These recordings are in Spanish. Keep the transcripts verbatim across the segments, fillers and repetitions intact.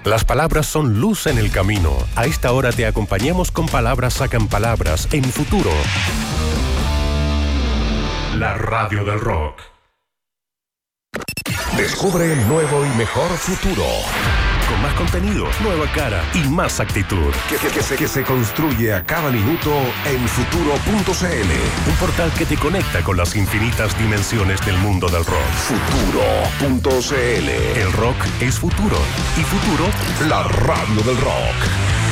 Las palabras son luz en el camino. A esta hora te acompañamos con Palabras Sacan Palabras en Futuro. La radio del rock. Descubre el nuevo y mejor futuro. Con más contenido, nueva cara y más actitud. Que, que, que, se, que se construye a cada minuto en futuro punto c l. Un portal que te conecta con las infinitas dimensiones del mundo del rock. futuro punto c l. El rock es futuro. Y futuro, la radio del rock.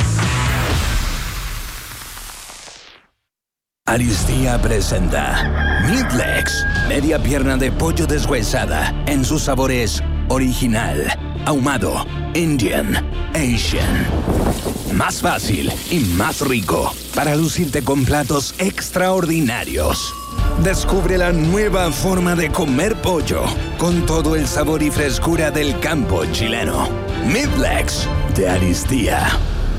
Aristía presenta Midlegs, media pierna de pollo deshuesada en sus sabores original, ahumado, Indian, Asian. Más fácil y más rico para lucirte con platos extraordinarios. Descubre la nueva forma de comer pollo con todo el sabor y frescura del campo chileno. Midlegs de Aristía.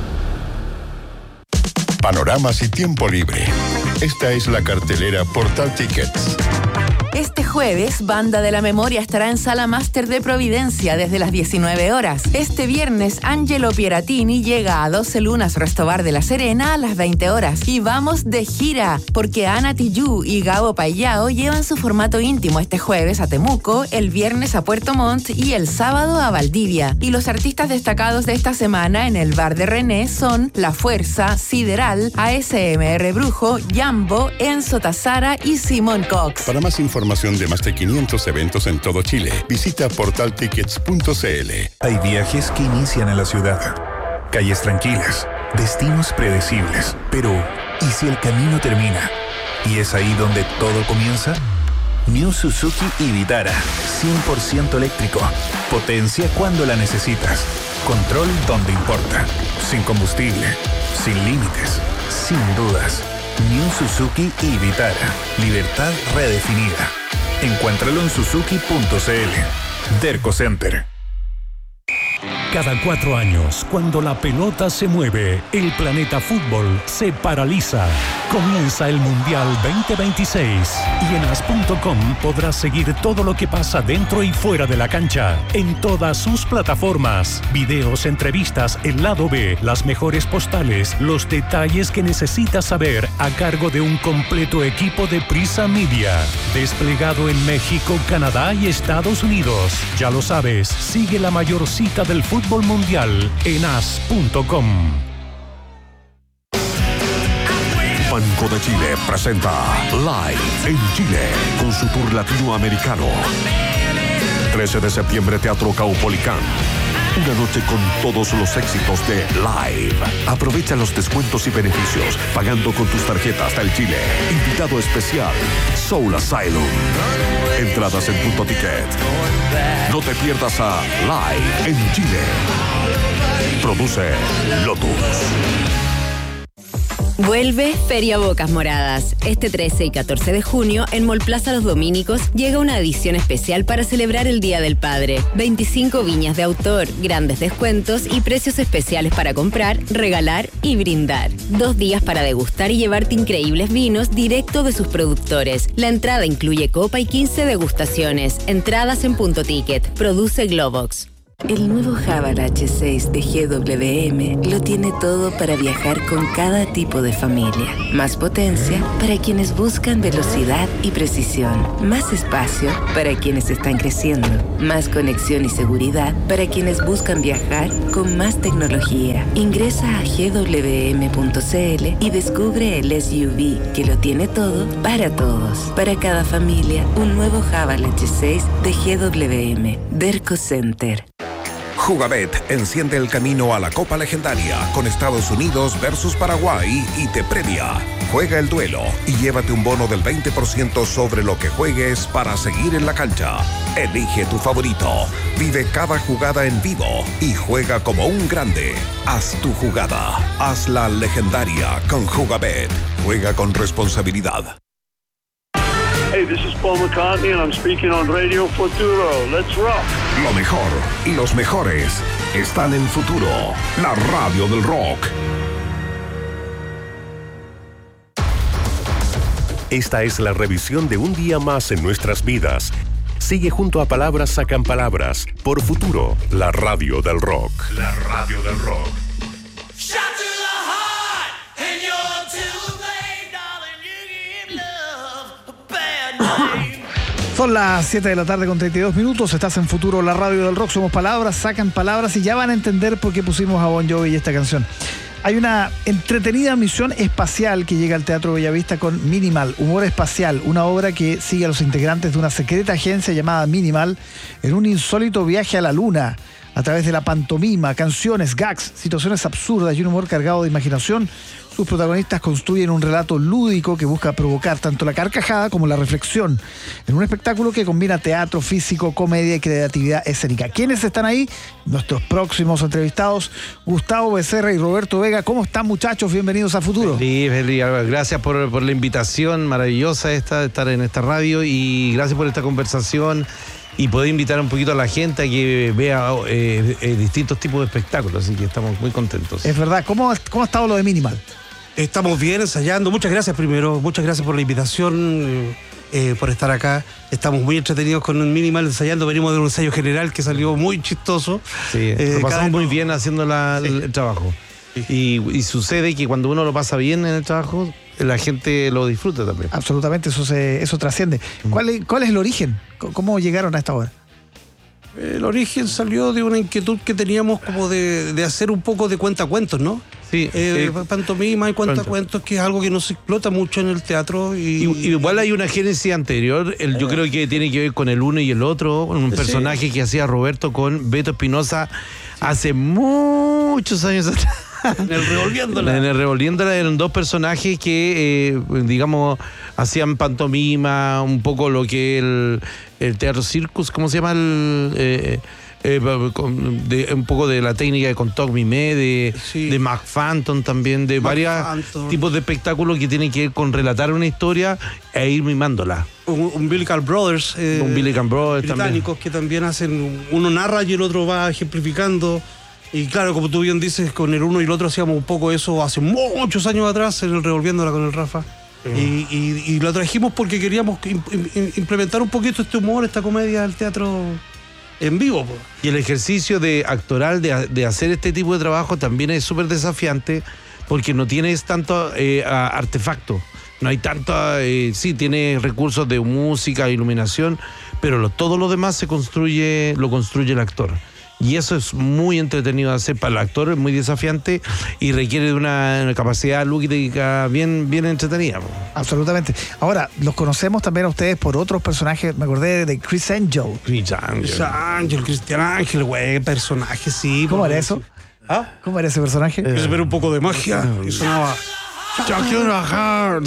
Panoramas y tiempo libre. Esta es la cartelera Portal Tickets. Este jueves, Banda de la Memoria estará en Sala Máster de Providencia desde las diecinueve horas. Este viernes, Angelo Pieratini llega a doce Lunas Resto Bar de La Serena a las veinte horas. Y vamos de gira, porque Ana Tijoux y Gabo Payao llevan su formato íntimo este jueves a Temuco, el viernes a Puerto Montt y el sábado a Valdivia. Y los artistas destacados de esta semana en el Bar de René son La Fuerza, Sideral, A S M R Brujo, Jambo, Enzo Tazara y Simón Cox. Para más información de más de quinientos eventos en todo Chile, visita portal tickets punto c l. Hay viajes que inician en la ciudad, calles tranquilas, destinos predecibles. Pero, ¿y si el camino termina? ¿Y es ahí donde todo comienza? New Suzuki y Vitara, cien por ciento eléctrico. Potencia cuando la necesitas. Control donde importa. Sin combustible, sin límites, sin dudas. New Suzuki y Vitara. Libertad redefinida. Encuéntralo en suzuki punto c l. Derco Center. Cada cuatro años, cuando la pelota se mueve, el planeta fútbol se paraliza. Comienza el Mundial veinte veintiséis y en as punto com podrás seguir todo lo que pasa dentro y fuera de la cancha, en todas sus plataformas. Videos, entrevistas, el lado B, las mejores postales, los detalles que necesitas saber a cargo de un completo equipo de Prisa Media. Desplegado en México, Canadá y Estados Unidos. Ya lo sabes, sigue la mayor cita del fútbol mundial en as punto com. Banco de Chile presenta Live en Chile con su tour latinoamericano. trece de septiembre, Teatro Caupolicán. Una noche con todos los éxitos de Live. Aprovecha los descuentos y beneficios pagando con tus tarjetas del Chile. Invitado especial, Soul Asylum. Entradas en Punto Ticket. No te pierdas a Live en Chile. Produce Lotus. Vuelve Feria Bocas Moradas. Este trece y catorce de junio, en Mall Plaza Los Dominicos, llega una edición especial para celebrar el Día del Padre. veinticinco viñas de autor, grandes descuentos y precios especiales para comprar, regalar y brindar. Dos días para degustar y llevarte increíbles vinos directo de sus productores. La entrada incluye copa y quince degustaciones. Entradas en Punto Ticket. Produce Globox. El nuevo Haval H seis de G W M lo tiene todo para viajar con cada tipo de familia. Más potencia para quienes buscan velocidad y precisión. Más espacio para quienes están creciendo. Más conexión y seguridad para quienes buscan viajar con más tecnología. Ingresa a g w m punto c l y descubre el S U V que lo tiene todo para todos. Para cada familia, un nuevo Haval H seis de G W M. Derco Center. Jugabet enciende el camino a la Copa Legendaria con Estados Unidos versus Paraguay y te premia. Juega el duelo y llévate un bono del veinte por ciento sobre lo que juegues para seguir en la cancha. Elige tu favorito, vive cada jugada en vivo y juega como un grande. Haz tu jugada, hazla legendaria con Jugabet. Juega con responsabilidad. Hey, this is Paul McCartney and I'm speaking on Radio Futuro. Let's rock. Lo mejor y los mejores están en Futuro, la radio del rock. Esta es la revisión de un día más en nuestras vidas. Sigue junto a Palabras Sacan Palabras por Futuro, la radio del rock. La radio del rock. Son las siete de la tarde con treinta y dos minutos. Estás en Futuro, la radio del rock. Somos Palabras Sacan Palabras y ya van a entender por qué pusimos a Bon Jovi y esta canción. Hay una entretenida misión espacial que llega al Teatro Bellavista con Minimal, Humor Espacial, una obra que sigue a los integrantes de una secreta agencia llamada Minimal en un insólito viaje a la Luna a través de la pantomima, canciones, gags, situaciones absurdas y un humor cargado de imaginación. Sus protagonistas construyen un relato lúdico que busca provocar tanto la carcajada como la reflexión en un espectáculo que combina teatro, físico, comedia y creatividad escénica. ¿Quiénes están ahí? Nuestros próximos entrevistados, Gustavo Becerra y Roberto Vega. ¿Cómo están, muchachos? Bienvenidos a Futuro. Feliz, feliz. Gracias por, por la invitación maravillosa esta de estar en esta radio y gracias por esta conversación y poder invitar un poquito a la gente a que vea eh, eh, distintos tipos de espectáculos, así que estamos muy contentos. Es verdad. ¿Cómo, cómo ha estado lo de Minimal? Estamos bien ensayando. Muchas gracias primero, muchas gracias por la invitación, eh, por estar acá. Estamos muy entretenidos con un Minimal ensayando. Venimos de un ensayo general que salió muy chistoso. Sí, eh, lo pasamos muy bien haciendo la, sí. el trabajo. Sí. Y, y sucede que cuando uno lo pasa bien en el trabajo, la gente lo disfruta también. Absolutamente, eso se, eso trasciende. Mm. ¿Cuál es, ¿Cuál es el origen? ¿Cómo llegaron a esta obra? El origen salió de una inquietud que teníamos como de, de hacer un poco de cuentacuentos, ¿no? Sí, eh, eh, pantomima y cuentacuentos, que es algo que no se explota mucho en el teatro. Y, y, y igual hay una génesis anterior, el, yo creo que tiene que ver con el uno y el otro, un personaje sí. que hacía Roberto con Beto Espinosa hace muchos años atrás. En el Revolviéndola. En el Revolviéndola eran dos personajes que, eh, digamos, hacían pantomima, un poco lo que el, el teatro circus, ¿cómo se llama? El... Eh, Eh, de, un poco de la técnica de Contoc Mimé, de, sí. de Mac Phantom también, de varios tipos de espectáculos que tienen que ver con relatar una historia e ir mimándola. Un, un Umbilical Brothers, eh, un Umbilical Brothers británicos también. que también hacen, uno narra y el otro va ejemplificando. Y claro, como tú bien dices, con el uno y el otro hacíamos un poco eso hace muchos años atrás, en el Revolviéndola con el Rafa. Sí. Y, y, y lo trajimos porque queríamos implementar un poquito este humor, esta comedia del teatro en vivo. Po. Y el ejercicio de actoral de, de hacer este tipo de trabajo también es súper desafiante porque no tienes tanto eh, artefacto, no hay tanto, eh, sí tienes recursos de música, iluminación, pero lo, todo lo demás se construye, lo construye el actor. Y eso es muy entretenido de hacer para el actor, es muy desafiante y requiere de una, una capacidad lúdica bien, bien entretenida. Absolutamente. Ahora, los conocemos también a ustedes por otros personajes. Me acordé de Chris Angel. Chris Angel. Chris Angel, Cristian Ángel, güey, personaje, sí. ¿Cómo era eso? ¿Ah? ¿Cómo era ese personaje? Eh, ver un poco de magia y sonaba... Era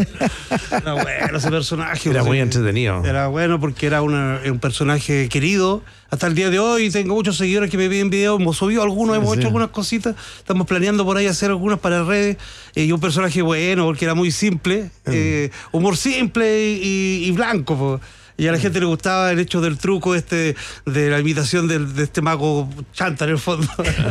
bueno ese personaje. Era muy entretenido. Era bueno porque era una, un personaje querido. Hasta el día de hoy tengo muchos seguidores que me piden videos. Hemos subido algunos, hemos sí. hecho algunas cositas. Estamos planeando por ahí hacer algunas para redes. Eh, y un personaje bueno porque era muy simple. Mm. Eh, humor simple y, y blanco. Po. Y a la gente le gustaba el hecho del truco este, de la imitación de, de este mago chanta en el fondo.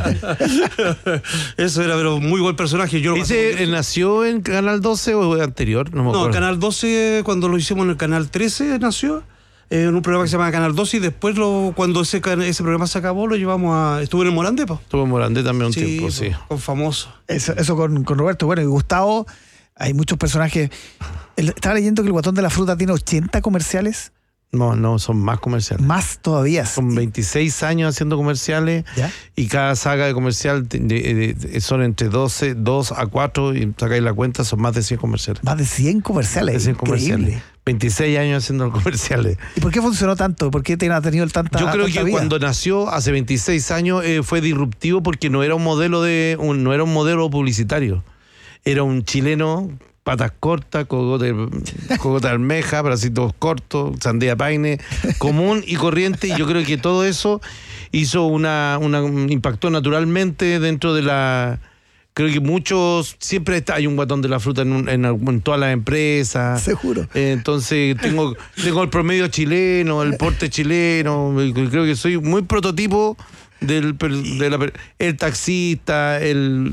Eso era pero muy buen personaje. Yo ¿Ese nació en Canal doce o anterior? No, me no Canal doce, cuando lo hicimos en el Canal trece, nació. Eh, en un programa que se llama Canal doce y después lo, cuando ese, ese programa se acabó lo llevamos a... Estuvo en el Morandé, po. Estuvo en Morandé también un sí, tiempo, po, sí. Con famoso. Eso, eso con, con Roberto. Bueno, y Gustavo, hay muchos personajes. Estaba leyendo que el Guatón de la Fruta tiene ochenta comerciales. No, no, son más comerciales. Más todavía. Son veintiséis años haciendo comerciales. ¿Ya? Y cada saga de comercial de, de, de, son entre doce, dos a cuatro y sacáis la cuenta, son más de cien comerciales. Más de cien comerciales. Más de cien comerciales. veintiséis años haciendo comerciales. ¿Y por qué funcionó tanto? ¿Por qué ha tenido tanta Yo creo tanta que vida? Cuando nació hace veintiséis años eh, fue disruptivo porque no era un modelo de un, no era un modelo publicitario. Era un chileno, patas cortas, cogote, cogote de almeja, bracitos cortos, sandía paine, común y corriente. Y yo creo que todo eso hizo una, una impactó naturalmente dentro de la... Creo que muchos, siempre está, hay un Guatón de la Fruta en, en, en todas las empresas. Seguro. Eh, entonces tengo, tengo el promedio chileno, el porte chileno. Creo que soy muy prototipo del de la, el taxista, el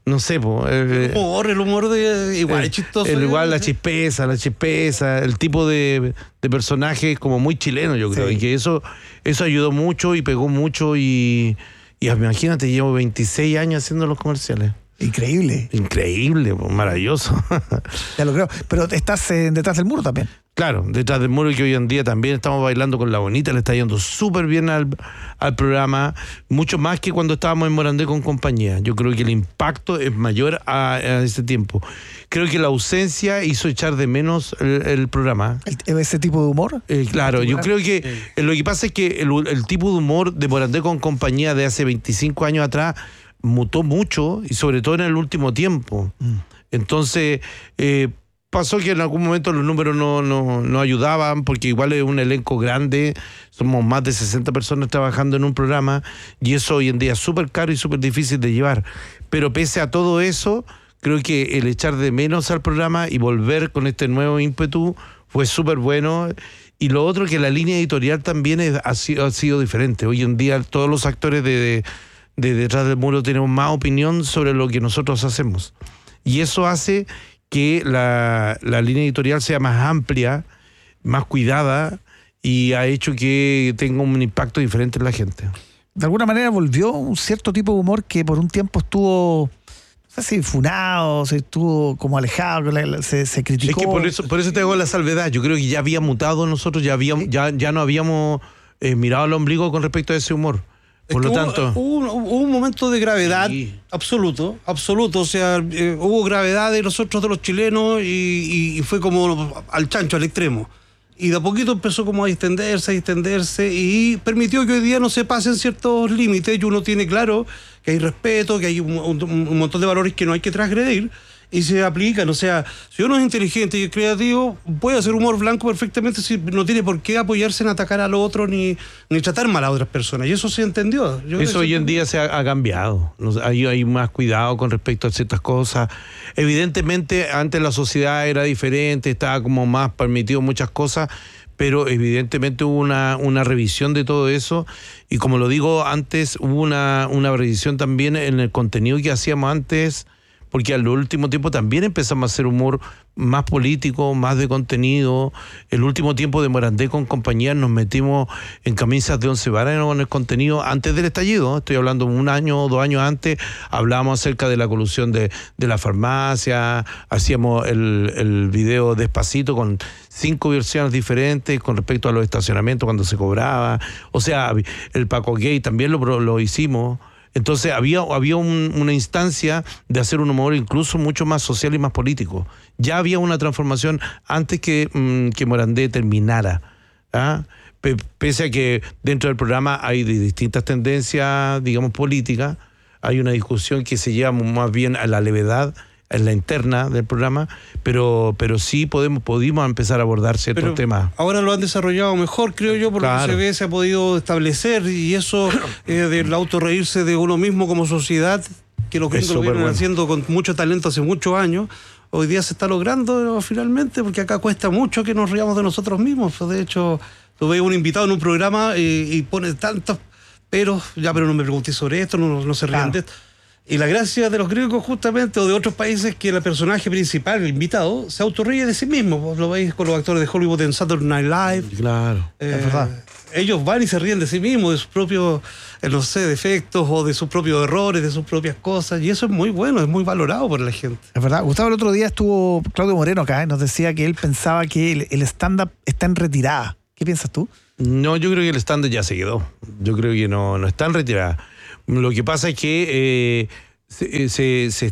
no sé, po, eh, el humor, el humor de igual el, es chistoso. El, igual la chispeza, la chispeza, el tipo de, de personaje como muy chileno, yo creo, sí. Y que eso, eso ayudó mucho y pegó mucho y, y imagínate, llevo veintiséis años haciendo los comerciales. Increíble. Increíble, pues, maravilloso. Ya lo creo. Pero estás eh, detrás del muro también. Claro, detrás del muro, que hoy en día también estamos bailando con La Bonita, le está yendo súper bien al, al programa, mucho más que cuando estábamos en Morandé con compañía. Yo creo que el impacto es mayor a, a ese tiempo. Creo que la ausencia hizo echar de menos el, el programa. ¿El, ¿Ese tipo de humor? Eh, claro, yo creo que sí. Lo que pasa es que el, el tipo de humor de Morandé con compañía de hace veinticinco años atrás mutó mucho y sobre todo en el último tiempo. Mm. Entonces, eh, pasó que en algún momento los números no, no, no ayudaban, porque igual es un elenco grande, somos más de sesenta personas trabajando en un programa, y eso hoy en día es súper caro y súper difícil de llevar. Pero pese a todo eso, creo que el echar de menos al programa y volver con este nuevo ímpetu fue súper bueno. Y lo otro, que la línea editorial también es, ha, sido, ha sido diferente. Hoy en día todos los actores de, de, de Detrás del Muro tenemos más opinión sobre lo que nosotros hacemos. Y eso hace que la, la línea editorial sea más amplia, más cuidada, y ha hecho que tenga un impacto diferente en la gente. De alguna manera volvió un cierto tipo de humor que por un tiempo estuvo, no sé si funado, se estuvo como alejado, se, se criticó. Es que por eso, por eso te hago la salvedad. Yo creo que ya había mutado nosotros, ya, habíamos, ya, ya no habíamos eh, mirado al ombligo con respecto a ese humor. Por es lo tanto, hubo, hubo, hubo un momento de gravedad sí. absoluto, absoluto, o sea, eh, hubo gravedad de nosotros, de los chilenos, y, y, y fue como al chancho, al extremo. Y de a poquito empezó como a distenderse, a distenderse, y permitió que hoy día no se pasen ciertos límites, y uno tiene claro que hay respeto, que hay un, un, un montón de valores que no hay que transgredir, y se aplican. O sea, si uno es inteligente y es creativo, puede hacer humor blanco perfectamente, si no tiene por qué apoyarse en atacar al otro ni, ni tratar mal a otras personas. Y eso se entendió. Yo eso hoy en día se ha, ha cambiado. Hay, hay más cuidado con respecto a ciertas cosas. Evidentemente, antes la sociedad era diferente, estaba como más permitido muchas cosas, pero evidentemente hubo una, una revisión de todo eso, y como lo digo antes, hubo una, una revisión también en el contenido que hacíamos antes, porque al último tiempo también empezamos a hacer humor más político, más de contenido. El último tiempo de Morandé con compañía nos metimos en camisas de once varas con el contenido antes del estallido. Estoy hablando un año o dos años antes, hablábamos acerca de la colusión de, de la farmacia, hacíamos el, el video Despacito con cinco versiones diferentes con respecto a los estacionamientos cuando se cobraba. O sea, el Paco Gay también lo, lo hicimos. Entonces había, había un, una instancia de hacer un humor incluso mucho más social y más político. Ya había una transformación antes que, mmm, que Morandé terminara. ¿Ah? P- pese a que dentro del programa hay de distintas tendencias, digamos, políticas, hay una discusión que se lleva más bien a la levedad, en la interna del programa, pero pero sí podemos pudimos empezar a abordar ciertos pero temas. Ahora lo han desarrollado mejor, creo yo, por claro. lo que se ve, se ha podido establecer, y eso eh, del autorreírse de uno mismo como sociedad, que los gringos lo vienen bueno. haciendo con mucho talento hace muchos años, hoy día se está logrando finalmente, porque acá cuesta mucho que nos riamos de nosotros mismos. De hecho, tú ves un invitado en un programa y, y pone tantos pero, ya, pero no me pregunté sobre esto, no, no se rían claro. de esto. Y la gracia de los griegos, justamente, o de otros países, que el personaje principal, el invitado, se autorríe de sí mismo. Vos lo veis con los actores de Hollywood en Saturday Night Live. Claro, eh, es verdad. Ellos van y se ríen de sí mismos, de sus propios, eh, no sé, defectos, o de sus propios errores, de sus propias cosas. Y eso es muy bueno, es muy valorado por la gente. Es verdad. Gustavo, el otro día estuvo Claudio Moreno acá y nos decía que él pensaba que el, el stand-up está en retirada. ¿Qué piensas tú? No, yo creo que el stand-up ya se quedó. Yo creo que no, no está en retirada. Lo que pasa es que eh, se, se, se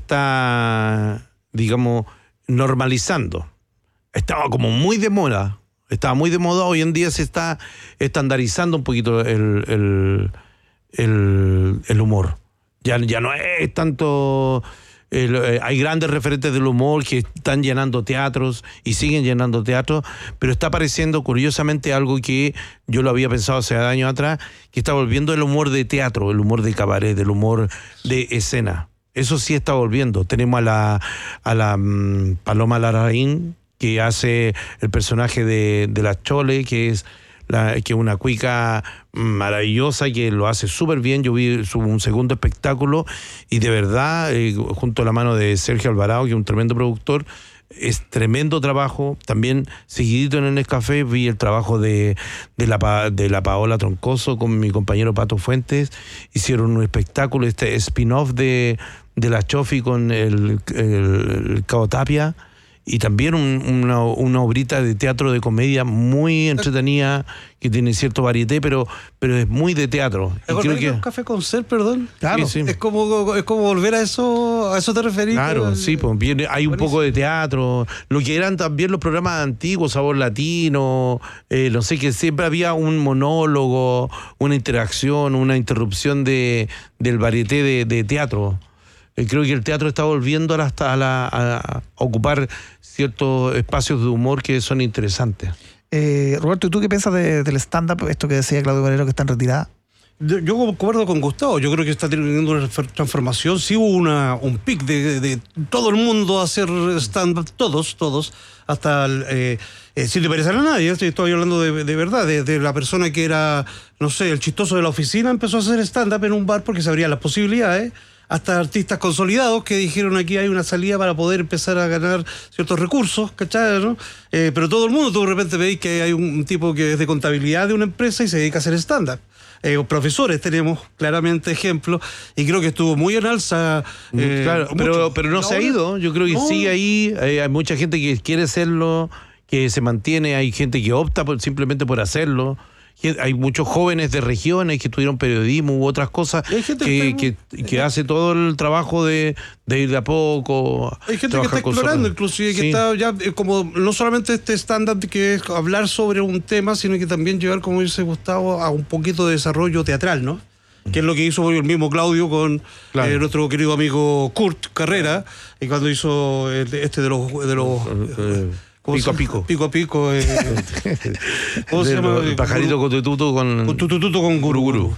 está, digamos, normalizando. Estaba como muy de moda. Estaba muy de moda. Hoy en día se está estandarizando un poquito el, el, el, el humor. Ya, ya no es tanto... El, eh, hay grandes referentes del humor que están llenando teatros y siguen llenando teatros, pero está apareciendo curiosamente algo que yo lo había pensado hace años atrás, que está volviendo el humor de teatro, el humor de cabaret, el humor de escena. Eso sí está volviendo. Tenemos a la, a la um, Paloma Larraín, que hace el personaje de, de la Chole, que es la, que es una cuica maravillosa que lo hace súper bien. Yo vi su, un segundo espectáculo y de verdad, eh, junto a la mano de Sergio Alvarado, que es un tremendo productor, es tremendo trabajo. También seguidito en el Nescafé vi el trabajo de, de, la, de la Paola Troncoso con mi compañero Pato Fuentes. Hicieron un espectáculo, este spin-off de, de la Chofi con el, el, el Cao Tapia. Y también un, una, una obrita de teatro de comedia muy entretenida, que tiene cierto varieté, pero, pero es muy de teatro. Y creo que un café con ser, perdón. Claro, sí, sí. Es como, es como volver a eso, a eso te referís. Claro, pero, sí, pues viene, hay un buenísimo. Poco de teatro, lo que eran también los programas antiguos, Sabor Latino, eh, no sé, que siempre había un monólogo, una interacción, una interrupción de, del varieté de, de teatro. Creo que el teatro está volviendo a, la, a, la, a ocupar ciertos espacios de humor que son interesantes. Eh, Roberto, ¿y tú qué piensas de, del stand-up? Esto que decía Claudio Valero, que está en retirada. Yo, yo concuerdo con Gustavo. Yo creo que está teniendo una transformación. Sí hubo una, un pic de, de, de todo el mundo a hacer stand-up, todos, todos, hasta el, eh, eh, sin parecer a nadie. Estoy hablando de, de verdad, de, de la persona que era, no sé, el chistoso de la oficina, empezó a hacer stand-up en un bar porque se abrían las posibilidades, hasta artistas consolidados que dijeron aquí hay una salida para poder empezar a ganar ciertos recursos, ¿cachai? ¿No? Eh, pero todo el mundo, tú de repente veis que hay un, un tipo que es de contabilidad de una empresa y se dedica a hacer stand-up. Eh, profesores tenemos claramente ejemplos y creo que estuvo muy en alza. Eh, claro, pero, pero no y se ahora, ha ido, yo creo que no. sigue ahí, eh, hay mucha gente que quiere hacerlo, que se mantiene, hay gente que opta por, simplemente por hacerlo. Hay muchos jóvenes de regiones que estudiaron periodismo u otras cosas que, que, que hace todo el trabajo de, de ir de a poco. Hay gente que está explorando, inclusive, que sí. está ya como no solamente este estándar que es hablar sobre un tema, sino que también llevar, como dice Gustavo, a un poquito de desarrollo teatral, ¿no? Que es lo que hizo el mismo Claudio con claro. eh, nuestro querido amigo Kurt Carrera, y cuando hizo este de los... De los eh, Pico a pico. Pico a pico. Eh, ¿Cómo se llama? El pajarito con tututu con... Con tututu con guruguru.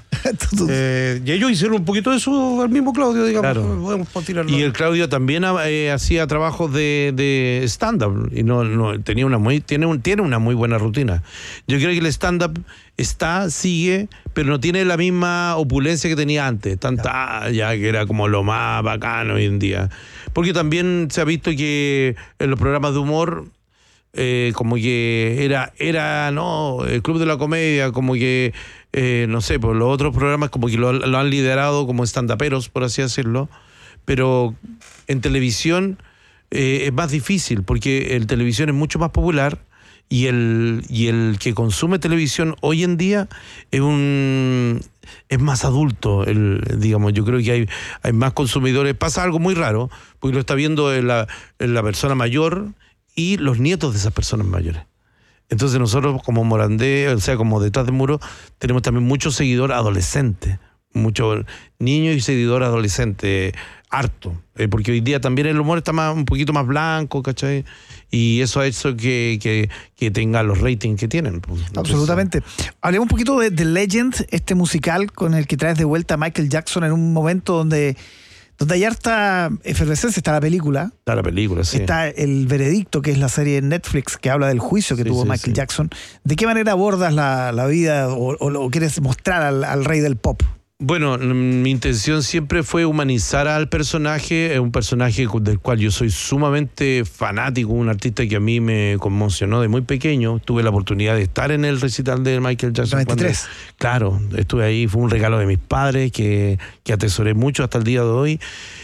eh, y ellos hicieron un poquito de eso al mismo Claudio, digamos. Claro. Podemos tirarlo. Y el Claudio también eh, hacía trabajos de, de stand-up. Y no, no, tenía una muy, tiene, un, tiene una muy buena rutina. Yo creo que el stand-up está, sigue, pero no tiene la misma opulencia que tenía antes. Tanta, ya que era como lo más bacano hoy en día. Porque también se ha visto que en los programas de humor... Eh, como que era, era no el Club de la Comedia, como que, eh, no sé, pues los otros programas como que lo, lo han liderado como stand-uperos, por así decirlo, pero en televisión eh, es más difícil, porque el televisión es mucho más popular y el, y el que consume televisión hoy en día es un... es más adulto, el, digamos, yo creo que hay, hay más consumidores. Pasa algo muy raro, porque lo está viendo en la, en la persona mayor y los nietos de esas personas mayores. Entonces nosotros como Morandé, o sea, como Detrás del Muro, tenemos también muchos seguidores adolescentes, muchos niños y seguidores adolescentes, harto, eh, porque hoy día también el humor está más, un poquito más blanco, ¿cachai? Y eso ha hecho que, que, que tenga los ratings que tienen. Pues. Absolutamente. Hablemos un poquito de The Legend, este musical con el que traes de vuelta a Michael Jackson en un momento donde... donde hay harta efervescencia. Está la película. Está la película, sí. Está El Veredicto, que es la serie en Netflix que habla del juicio que sí, tuvo sí, Michael sí. Jackson. ¿De qué manera abordas la, la vida o, o, o quieres mostrar al, al rey del pop? Bueno, mi intención siempre fue humanizar al personaje, es un personaje del cual yo soy sumamente fanático, un artista que a mí me conmocionó de muy pequeño. Tuve la oportunidad de estar en el recital de Michael Jackson. noventa y tres. Cuando, claro, estuve ahí, fue un regalo de mis padres que, que atesoré mucho hasta el día de hoy.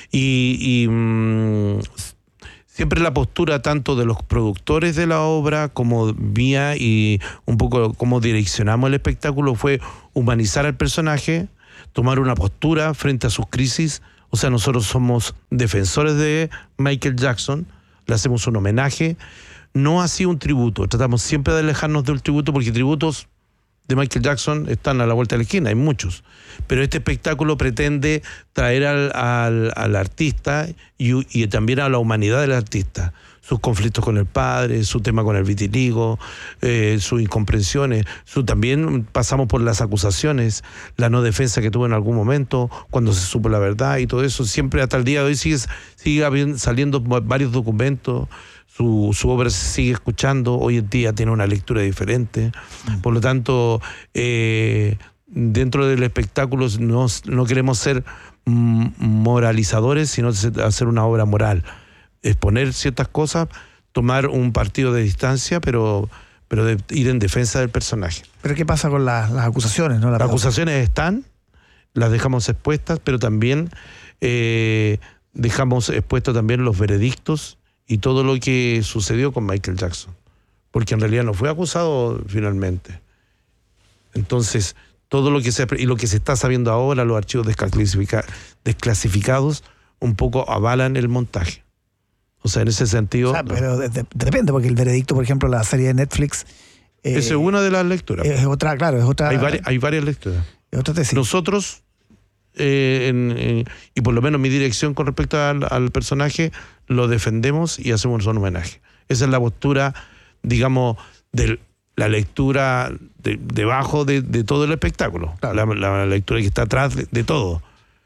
Y, y mmm, siempre la postura tanto de los productores de la obra como mía y un poco cómo direccionamos el espectáculo fue humanizar al personaje, tomar una postura frente a sus crisis. O sea, nosotros somos defensores de Michael Jackson, le hacemos un homenaje, no así un tributo, tratamos siempre de alejarnos del tributo porque tributos de Michael Jackson están a la vuelta de la esquina, hay muchos, pero este espectáculo pretende traer al, al, al artista y, y también a la humanidad del artista, sus conflictos con el padre, su tema con el vitiligo, eh, sus incomprensiones, su, también pasamos por las acusaciones, la no defensa que tuvo en algún momento, cuando se supo la verdad y todo eso, siempre hasta el día de hoy sigue, sigue saliendo varios documentos su, su obra se sigue escuchando, hoy en día tiene una lectura diferente. Por lo tanto, eh, dentro del espectáculo no, no queremos ser moralizadores, sino hacer una obra moral, exponer ciertas cosas, tomar un partido de distancia, pero, pero de ir en defensa del personaje. ¿Pero qué pasa con la, las acusaciones? ¿no? La las acusaciones están, las dejamos expuestas, pero también eh, dejamos expuestos también los veredictos y todo lo que sucedió con Michael Jackson, porque en realidad no fue acusado finalmente. Entonces, todo lo que se y lo que se está sabiendo ahora, los archivos desclasifica, desclasificados, un poco avalan el montaje. O sea, en ese sentido... O sea, pero de, de, depende, porque el veredicto, por ejemplo, la serie de Netflix... Eh, Esa es una de las lecturas. Es otra, claro, es otra... Hay, vari, hay varias lecturas. Es otra tesis. Nosotros, eh, en, en, y por lo menos mi dirección con respecto al, al personaje, lo defendemos y hacemos un homenaje. Esa es la postura, digamos, del... la lectura de, debajo de, de todo el espectáculo, claro. la, la lectura que está atrás de, de todo.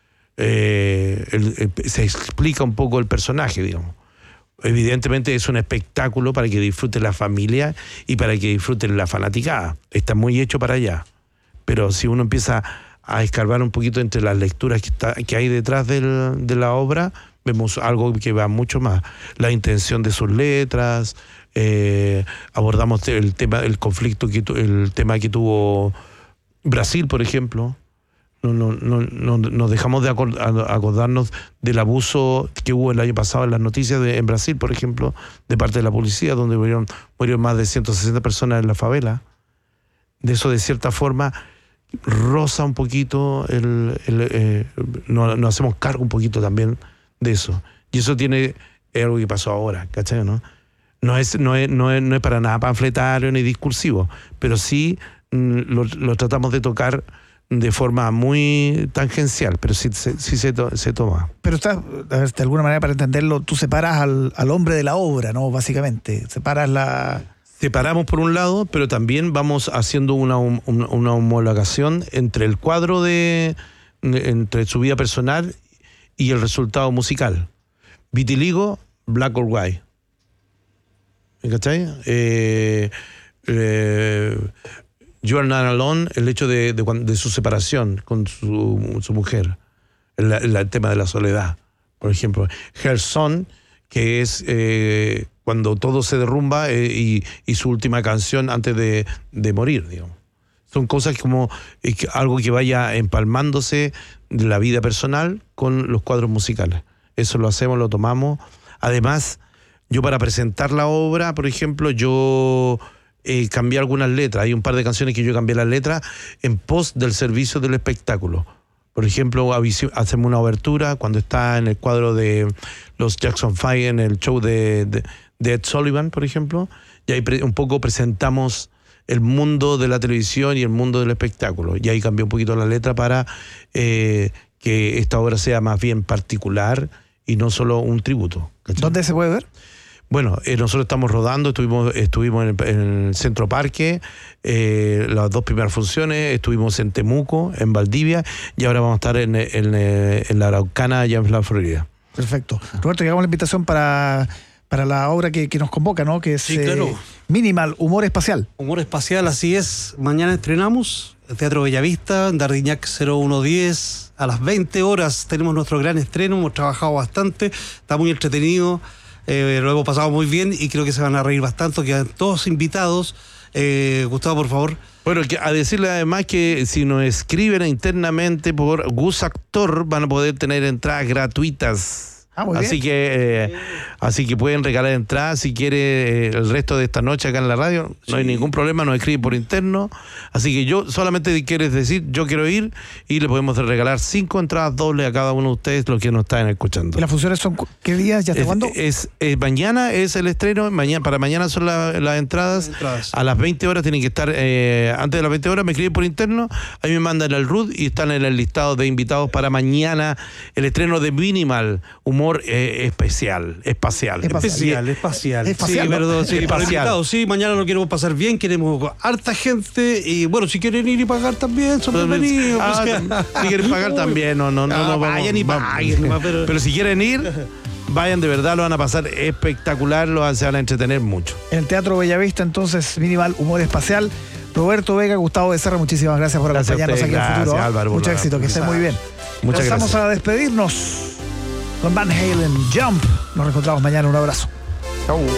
Eh, el, el, se explica un poco el personaje, digamos. Evidentemente es un espectáculo para que disfrute la familia y para que disfruten la fanaticada. Está muy hecho para allá. Pero si uno empieza a escarbar un poquito entre las lecturas que, está, que hay detrás del, de la obra, vemos algo que va mucho más. La intención de sus letras, eh, abordamos el tema, el conflicto, que tu, el tema que tuvo Brasil, por ejemplo. No, no, no, no, nos dejamos de acordarnos del abuso que hubo el año pasado en las noticias de, en Brasil, por ejemplo, de parte de la policía, donde murieron, murieron más de ciento sesenta personas en la favela. De eso, de cierta forma, roza un poquito, el, el, eh, nos, nos hacemos cargo un poquito también de eso. Y eso tiene, es algo que pasó ahora, ¿cachai? ¿no? No, es, no, es, no, es, no es para nada panfletario ni discursivo, pero sí mm, lo, lo tratamos de tocar de forma muy tangencial, pero sí, sí, sí se, to, se toma. Pero está, de alguna manera, para entenderlo, tú separas al, al hombre de la obra, ¿no? Básicamente, separas la... Separamos por un lado, pero también vamos haciendo una, una, una homologación entre el cuadro de, entre su vida personal y el resultado musical. Vitiligo, black or white. ¿Me cachai? Eh, eh, You Are Not Alone, el hecho de, de, de su separación con su, su mujer, el, el tema de la soledad, por ejemplo. Her Son, que es eh, cuando todo se derrumba eh, y, y su última canción antes de, de morir, digamos. Son cosas como eh, algo que vaya empalmándose de la vida personal con los cuadros musicales. Eso lo hacemos, lo tomamos. Además, yo para presentar la obra, por ejemplo, yo... Eh, cambié algunas letras. Hay un par de canciones que yo cambié las letras en pos del servicio del espectáculo. Por ejemplo, hacemos una obertura cuando está en el cuadro de los Jackson Five en el show de, de, de Ed Sullivan, por ejemplo, y ahí pre, un poco presentamos el mundo de la televisión y el mundo del espectáculo. Y ahí cambié un poquito la letra para eh, que esta obra sea más bien particular y no solo un tributo. ¿Cachai? ¿Dónde se puede ver? Bueno, eh, nosotros estamos rodando, estuvimos, estuvimos en, el, en el Centro Parque, eh, las dos primeras funciones, estuvimos en Temuco, en Valdivia, y ahora vamos a estar en, en, en la Araucana, allá en la Florida. Perfecto. Roberto, llegamos a la invitación para, para la obra que, que nos convoca, ¿no? Que es sí, claro. eh, Minimal, Humor Espacial. Humor Espacial, así es. Mañana estrenamos, el Teatro Bellavista, Dardiñac cero uno diez, a las veinte horas tenemos nuestro gran estreno, hemos trabajado bastante, está muy entretenido. Eh, lo hemos pasado muy bien y creo que se van a reír bastante, quedan todos invitados. Eh, Gustavo, por favor. Bueno, a decirle además que si nos escriben internamente por Gus Actor van a poder tener entradas gratuitas. Ah, muy así bien. que eh, así que pueden regalar entradas si quiere eh, el resto de esta noche acá en la radio. No sí. hay ningún problema, nos escribe por interno. Así que yo solamente quieres decir, yo quiero ir y le podemos regalar cinco entradas dobles a cada uno de ustedes, los que nos están escuchando. ¿Y las funciones son qué días? ¿Ya hasta es, cuándo? Es, es, mañana es el estreno, mañana, para mañana son la, las entradas. entradas. A las veinte horas tienen que estar, eh, antes de las veinte horas me escriben por interno, ahí me mandan el R U D y están en el listado de invitados para mañana, el estreno de Minimal, Humor Eh, especial, espacial. Espacial, espacial. Espacial, sí, ¿no? perdón, sí, espacial. Invitado, sí, mañana lo queremos pasar bien, queremos harta gente y bueno, si quieren ir y pagar también, son bienvenidos. Ah, pues, si quieren pagar también, no, no, no, ah, no vayan vamos, y vamos. paguen. Pero, pero si quieren ir, vayan, de verdad lo van a pasar espectacular, lo van, se van a entretener mucho. En el Teatro Bellavista, entonces, Minimal Humor Espacial. Roberto Vega, Gustavo Becerra, muchísimas gracias por Gracias acompañarnos a usted, aquí en gracias, Futuro. Álvaro, Mucho por la éxito, que estén muy bien. Muchas Empezamos gracias. a despedirnos con Van Halen, Jump. Nos reencontramos mañana, un abrazo. Chau.